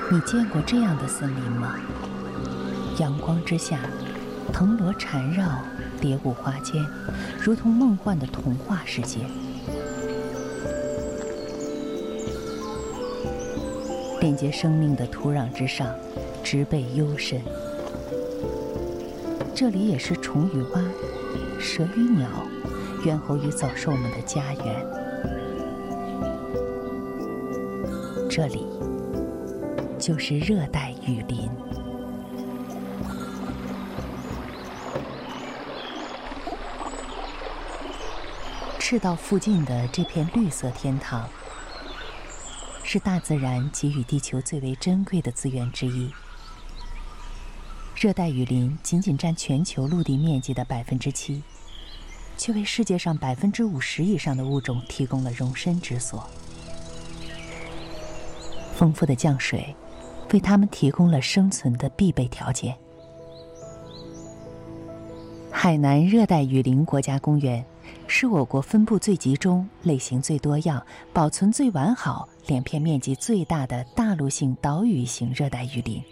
你见过这样的森林吗？阳光之下，藤萝缠绕，蝶舞花间，如同梦幻的童话世界。连接生命的土壤之上，植被幽深。这里也是虫与蛙、蛇与鸟、猿猴与走兽们的家园。这里就是热带雨林。赤道附近的这片绿色天堂，是大自然给予地球最为珍贵的资源之一。热带雨林仅仅占全球陆地面积的7%，却为世界上50%以上的物种提供了容身之所。丰富的降水为它们提供了生存的必备条件。海南热带雨林国家公园是我国分布最集中、类型最多样、保存最完好、连片面积最大的大陆性岛屿型热带雨林，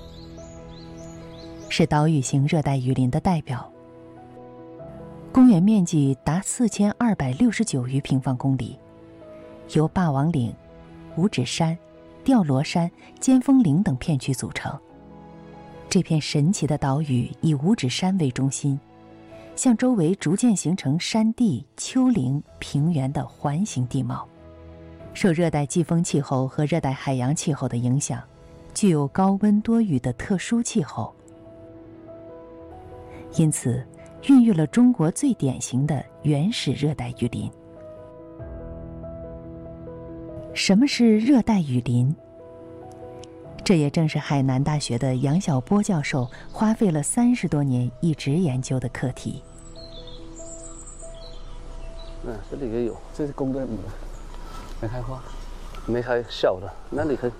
是岛屿型热带雨林的代表。公园面积达4269余平方公里，由霸王岭、五指山、吊螺山、尖峰岭等片区组成。这片神奇的岛屿以五指山为中心，向周围逐渐形成山地、丘陵、平原的环形地貌。受热带季风气候和热带海洋气候的影响，具有高温多雨的特殊气候，因此孕育了中国最典型的原始热带雨林。什么是热带雨林？这也正是海南大学的杨晓波教授花费了30多年一直研究的课题。 这里也有，这是公的母的，没开花，没开小的，那里可以。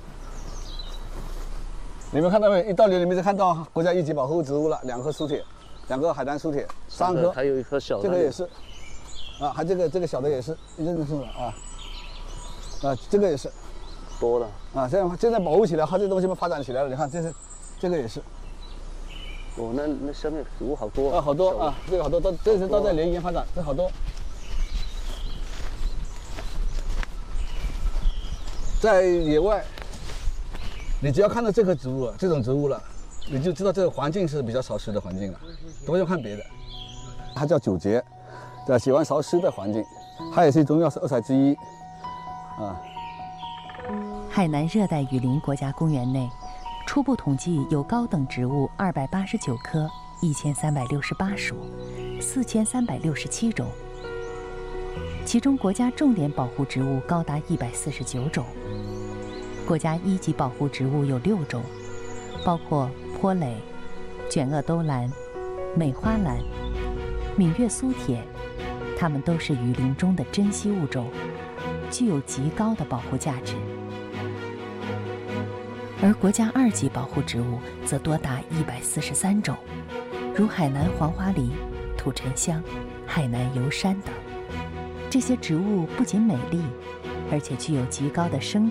你们看到没？一到里面就看到国家一级保护植物了，2棵苏铁，2个海南苏铁，3棵，还有1棵小的，这个也是，啊，还这个小的也是，你认识了啊？啊，这个也是。多了啊！现在保护起来，它这东西们发展起来了。你看，这个也是。哦，那下面植物好多啊，好多啊，这个好多这是都在连延发展，这好多。在野外，你只要看到这棵植物，这种植物了，你就知道这个环境是比较潮湿的环境了，不用看别的。它叫九节，喜欢潮湿的环境，它也是中药二材之一，啊。 海南热带雨林国家公园内，初步统计有高等植物289棵，1368属，4367种。其中国家重点保护植物高达149种，国家1级保护植物有6种，包括坡蕾、卷萼兜兰、美花兰、闽越苏铁，它们都是雨林中的珍稀物种，具有极高的保护价值。而国家2级保护植物则多达143种，如海南黄花梨、土沉香、海南油杉等。这些植物不仅美丽，而且具有极高的生